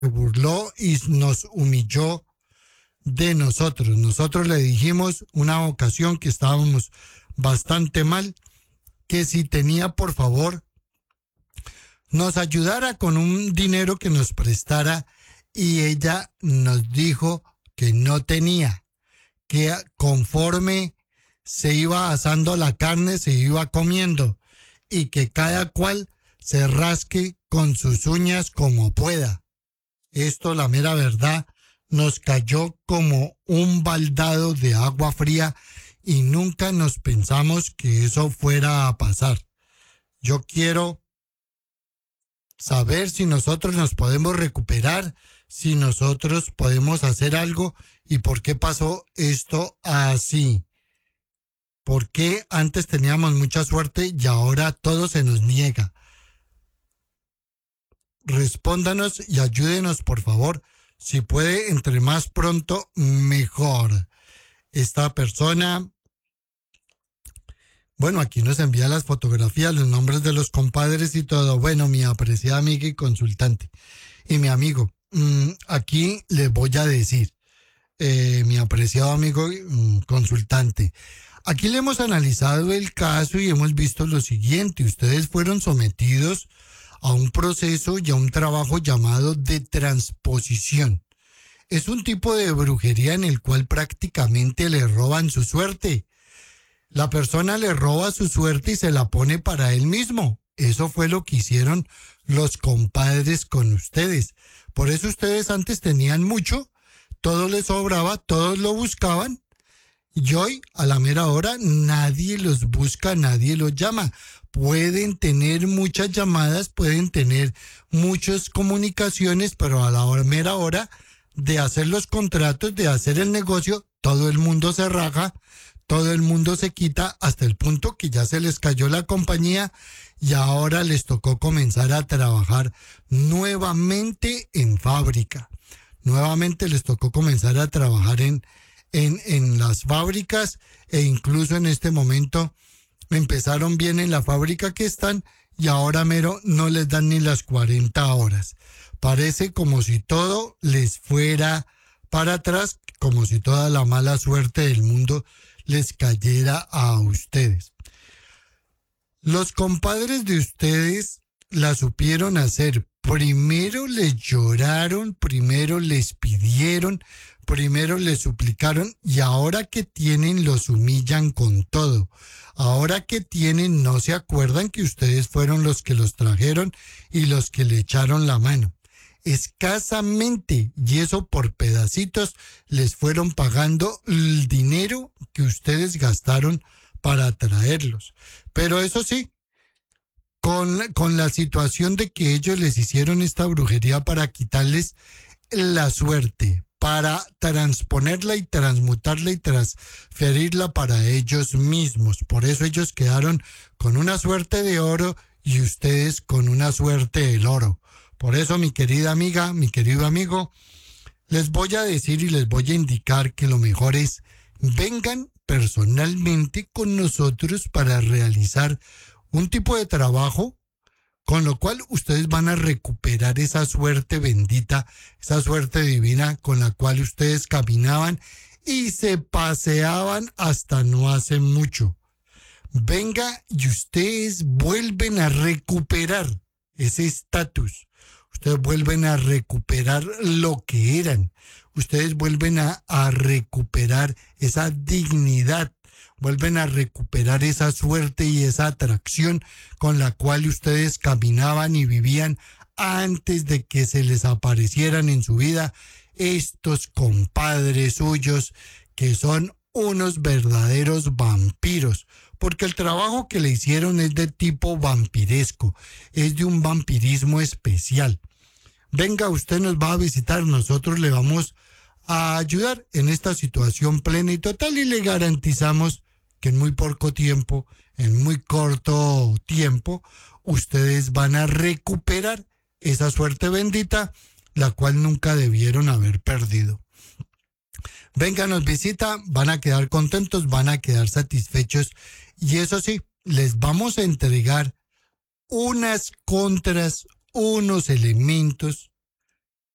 burló y nos humilló de nosotros. Nosotros le dijimos una ocasión que estábamos bastante mal, que si tenía, por favor, nos ayudara con un dinero que nos prestara, y ella nos dijo que no tenía, que conforme se iba asando la carne se iba comiendo, y que cada cual se rasque con sus uñas como pueda. Esto, la mera verdad, nos cayó como un baldado de agua fría y nunca nos pensamos que eso fuera a pasar. Yo quiero saber si nosotros nos podemos recuperar, si nosotros podemos hacer algo y por qué pasó esto así. ¿Por qué antes teníamos mucha suerte y ahora todo se nos niega? Respóndanos y ayúdenos, por favor. Si puede, entre más pronto, mejor. Esta persona, bueno, aquí nos envía las fotografías, los nombres de los compadres y todo. Bueno, mi apreciada amiga y consultante. Y mi amigo, aquí les voy a decir, mi apreciado amigo consultante, aquí le hemos analizado el caso y hemos visto lo siguiente. Ustedes fueron sometidos a un proceso y a un trabajo llamado de transposición. Es un tipo de brujería en el cual prácticamente le roban su suerte. La persona le roba su suerte y se la pone para él mismo. Eso fue lo que hicieron los compadres con ustedes. Por eso ustedes antes tenían mucho, todo les sobraba, todos lo buscaban, y hoy, a la mera hora, nadie los busca, nadie los llama. Pueden tener muchas llamadas, pueden tener muchas comunicaciones, pero a la mera hora de hacer los contratos, de hacer el negocio, todo el mundo se raja, todo el mundo se quita, hasta el punto que ya se les cayó la compañía y ahora les tocó comenzar a trabajar nuevamente en fábrica. Nuevamente les tocó comenzar a trabajar en las fábricas, e incluso en este momento empezaron bien en la fábrica que están y ahora mero no les dan ni las 40 horas. Parece como si todo les fuera para atrás, como si toda la mala suerte del mundo les cayera a ustedes. Los compadres de ustedes la supieron hacer. Primero les lloraron, primero les pidieron, primero les suplicaron, y ahora que tienen los humillan con todo. Ahora que tienen no se acuerdan que ustedes fueron los que los trajeron y los que le echaron la mano. Escasamente, y eso por pedacitos, les fueron pagando el dinero que ustedes gastaron para traerlos. Pero eso sí, con la situación de que ellos les hicieron esta brujería para quitarles la suerte, para transponerla y transmutarla y transferirla para ellos mismos. Por eso ellos quedaron con una suerte de oro y ustedes con una suerte del oro. Por eso, mi querida amiga, mi querido amigo, les voy a decir y les voy a indicar que lo mejor es vengan personalmente con nosotros para realizar un tipo de trabajo con lo cual ustedes van a recuperar esa suerte bendita, esa suerte divina con la cual ustedes caminaban y se paseaban hasta no hace mucho. Venga y ustedes vuelven a recuperar ese estatus. Ustedes vuelven a recuperar lo que eran. Ustedes vuelven a recuperar esa dignidad. Vuelven a recuperar esa suerte y esa atracción con la cual ustedes caminaban y vivían antes de que se les aparecieran en su vida estos compadres suyos que son unos verdaderos vampiros. Porque el trabajo que le hicieron es de tipo vampiresco, es de un vampirismo especial. Venga, usted nos va a visitar, nosotros le vamos a ayudar en esta situación plena y total y le garantizamos que en muy poco tiempo, en muy corto tiempo, ustedes van a recuperar esa suerte bendita, la cual nunca debieron haber perdido. Venga, nos visita, van a quedar contentos, van a quedar satisfechos y eso sí, les vamos a entregar unas contras, unos elementos